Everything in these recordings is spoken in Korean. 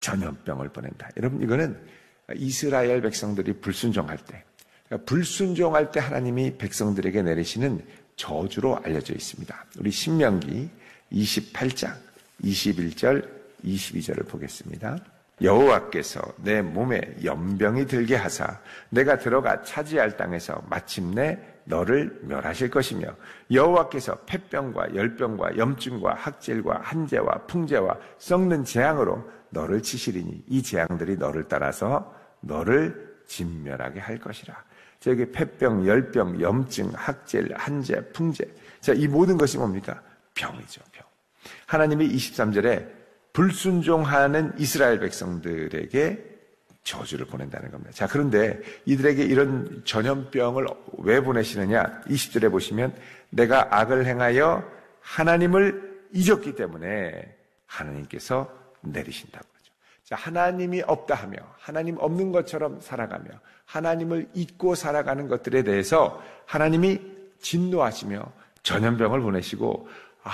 전염병을 보낸다. 여러분, 이거는 이스라엘 백성들이 불순종할 때, 불순종할 때 하나님이 백성들에게 내리시는 저주로 알려져 있습니다. 우리 신명기 28장 21절 22절을 보겠습니다. 여호와께서 내 몸에 연병이 들게 하사 내가 들어가 차지할 땅에서 마침내 너를 멸하실 것이며 여호와께서 폐병과 열병과 염증과 학질과 한재와 풍재와 썩는 재앙으로 너를 치시리니 이 재앙들이 너를 따라서 너를 진멸하게 할 것이라. 자, 여기 폐병, 열병, 염증, 학질, 한재, 풍재. 자, 이 모든 것이 뭡니까? 병이죠, 병. 하나님이 23절에 불순종하는 이스라엘 백성들에게 저주를 보낸다는 겁니다. 자, 그런데 이들에게 이런 전염병을 왜 보내시느냐? 20절에 보시면 내가 악을 행하여 하나님을 잊었기 때문에 하나님께서 내리신다고 그러죠. 자, 하나님이 없다 하며 하나님 없는 것처럼 살아가며 하나님을 잊고 살아가는 것들에 대해서 하나님이 진노하시며 전염병을 보내시고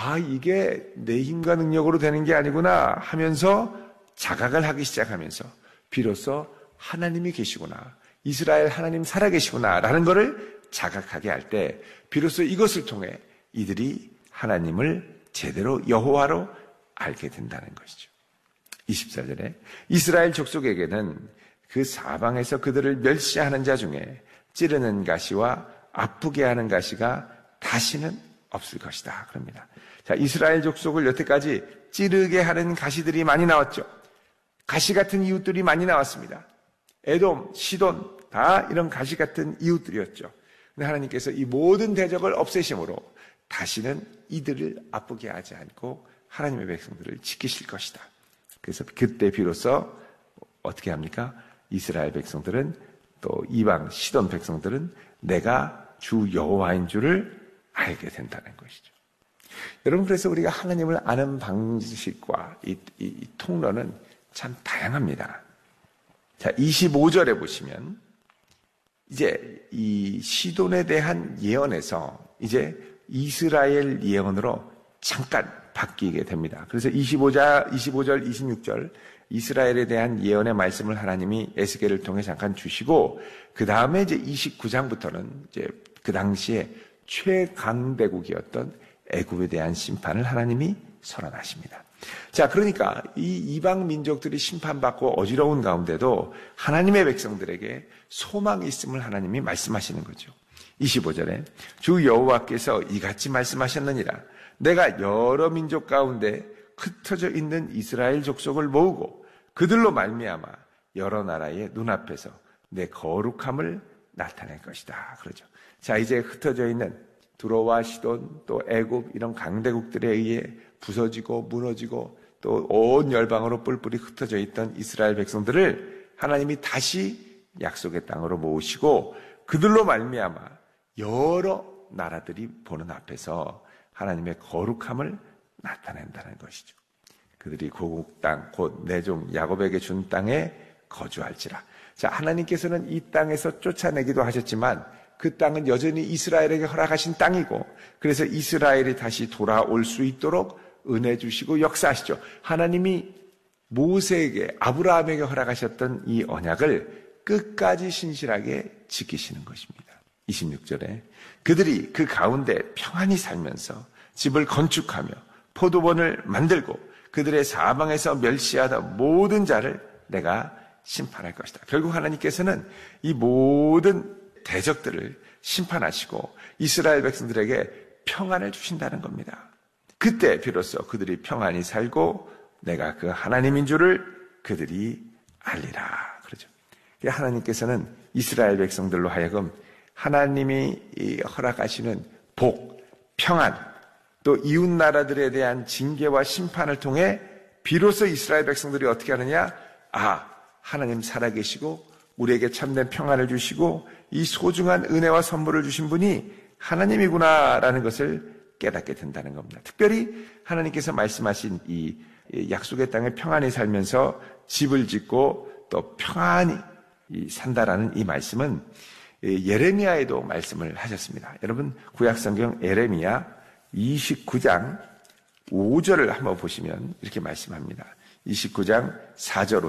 이게 내 힘과 능력으로 되는 게 아니구나 하면서 자각을 하기 시작하면서 비로소 하나님이 계시구나, 이스라엘 하나님 살아계시구나 라는 것을 자각하게 할 때 비로소 이것을 통해 이들이 하나님을 제대로 여호와로 알게 된다는 것이죠. 24절에 이스라엘 족속에게는 그 사방에서 그들을 멸시하는 자 중에 찌르는 가시와 아프게 하는 가시가 다시는 없을 것이다 그럽니다. 자, 이스라엘 족속을 여태까지 찌르게 하는 가시들이 많이 나왔죠. 가시 같은 이웃들이 많이 나왔습니다. 에돔, 시돈 다 이런 가시 같은 이웃들이었죠. 근데 하나님께서 이 모든 대적을 없애심으로 다시는 이들을 아프게 하지 않고 하나님의 백성들을 지키실 것이다. 그래서 그때 비로소 어떻게 합니까? 이스라엘 백성들은 또 이방 시돈 백성들은 내가 주 여호와인 줄을 알게 된다는 것이죠. 여러분, 그래서 우리가 하나님을 아는 방식과 이 통로는 참 다양합니다. 자, 25절에 보시면 이제 이 시돈에 대한 예언에서 이제 이스라엘 예언으로 잠깐 바뀌게 됩니다. 그래서 25절, 26절 이스라엘에 대한 예언의 말씀을 하나님이 에스겔을 통해 잠깐 주시고 그 다음에 이제 29장부터는 이제 그 당시에 최강대국이었던 애굽에 대한 심판을 하나님이 선언하십니다. 자, 그러니까 이 이방 민족들이 심판받고 어지러운 가운데도 하나님의 백성들에게 소망이 있음을 하나님이 말씀하시는 거죠. 25절에 주 여호와께서 이같이 말씀하셨느니라. 내가 여러 민족 가운데 흩어져 있는 이스라엘 족속을 모으고 그들로 말미암아 여러 나라의 눈앞에서 내 거룩함을 나타낼 것이다. 그러죠. 자, 이제 흩어져 있는 두로와 시돈 또 애굽 이런 강대국들에 의해 부서지고 무너지고 또 온 열방으로 뿔뿔이 흩어져 있던 이스라엘 백성들을 하나님이 다시 약속의 땅으로 모으시고 그들로 말미암아 여러 나라들이 보는 앞에서 하나님의 거룩함을 나타낸다는 것이죠. 그들이 고국 땅 곧 내 종 야곱에게 준 땅에 거주할지라. 자, 하나님께서는 이 땅에서 쫓아내기도 하셨지만 그 땅은 여전히 이스라엘에게 허락하신 땅이고 그래서 이스라엘이 다시 돌아올 수 있도록 은혜 주시고 역사하시죠. 하나님이 모세에게 아브라함에게 허락하셨던 이 언약을 끝까지 신실하게 지키시는 것입니다. 26절에 그들이 그 가운데 평안히 살면서 집을 건축하며 포도원을 만들고 그들의 사방에서 멸시하다 모든 자를 내가 심판할 것이다. 결국 하나님께서는 이 모든 대적들을 심판하시고 이스라엘 백성들에게 평안을 주신다는 겁니다. 그때 비로소 그들이 평안히 살고 내가 그 하나님인 줄을 그들이 알리라. 그러죠. 하나님께서는 이스라엘 백성들로 하여금 하나님이 허락하시는 복, 평안, 또 이웃 나라들에 대한 징계와 심판을 통해 비로소 이스라엘 백성들이 어떻게 하느냐? 하나님 살아계시고 우리에게 참된 평안을 주시고 이 소중한 은혜와 선물을 주신 분이 하나님이구나라는 것을 깨닫게 된다는 겁니다. 특별히 하나님께서 말씀하신 이 약속의 땅에 평안히 살면서 집을 짓고 또 평안히 산다라는 이 말씀은 예레미야에도 말씀을 하셨습니다. 여러분, 구약성경 예레미야 29장 5절을 한번 보시면 이렇게 말씀합니다. 29장 4절